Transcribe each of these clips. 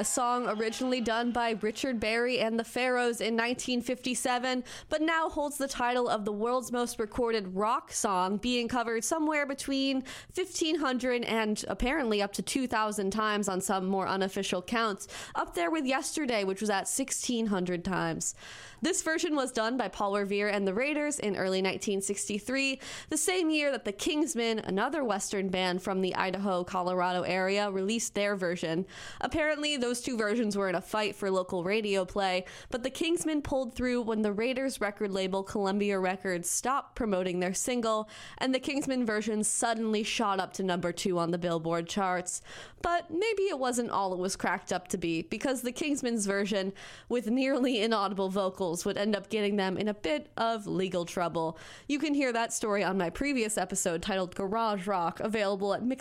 a song originally done by Richard Berry and the Pharaohs in 1957, but now holds the title of the world's most recorded rock song, being covered somewhere between 1,500 and apparently up to 2,000 times on some more unofficial counts, up there with Yesterday, which was at 1,600 times. This version was done by Paul Revere and the Raiders in early 1963, the same year that the Kingsmen, another Western band from the Idaho, Colorado area, released their version. Apparently, those two versions were in a fight for local radio play, but the Kingsmen pulled through when the Raiders record label Columbia Records stopped promoting their single, and the Kingsmen version suddenly shot up to number 2 on the Billboard charts. But maybe it wasn't all it was cracked up to be, because the Kingsmen's version, with nearly inaudible vocals, would end up getting them in a bit of legal trouble. You can hear that story on my previous episode titled Garage Rock, available at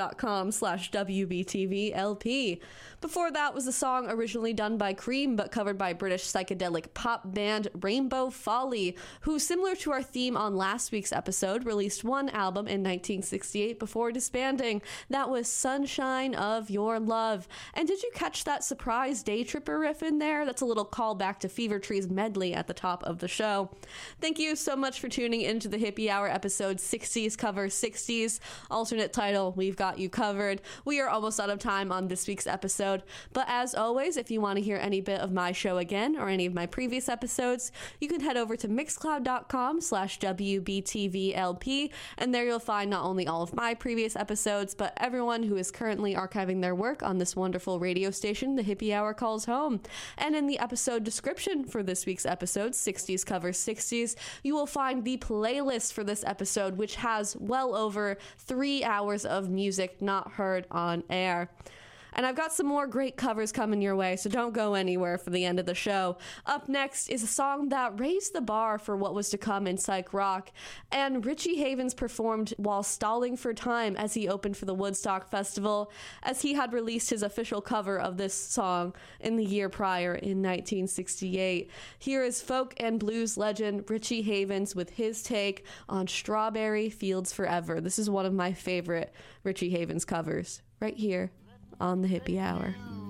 mixcloud.com/WBTVLP. Before that was a song originally done by Cream, but covered by British psychedelic pop band Rainbow Folly, who, similar to our theme on last week's episode, released one album in 1968 before disbanding. That was Sunshine of Your Love. And did you catch that surprise Day Tripper riff in there? That's a little callback to Fever Tree's medley at the top of the show. Thank you so much for tuning into the Hippie Hour episode 60s Cover 60s. Alternate title, We've Got You Covered. We are almost out of time on this week's episode, but as always, if you want to hear any bit of my show again or any of my previous episodes, you can head over to mixcloud.com/WBTVLP, and there you'll find not only all of my previous episodes, but everyone who is currently archiving their work on this wonderful radio station the Hippie Hour calls home. And in the episode description for this week's episode, 60s Cover 60s, you will find the playlist for this episode, which has well over 3 hours of music not heard on air. And I've got some more great covers coming your way, so don't go anywhere for the end of the show. Up next is a song that raised the bar for what was to come in psych rock, and Richie Havens performed while stalling for time as he opened for the Woodstock Festival, as he had released his official cover of this song in the year prior in 1968. Here is folk and blues legend Richie Havens with his take on Strawberry Fields Forever. This is one of my favorite Richie Havens covers, right here on the Hippie Hour.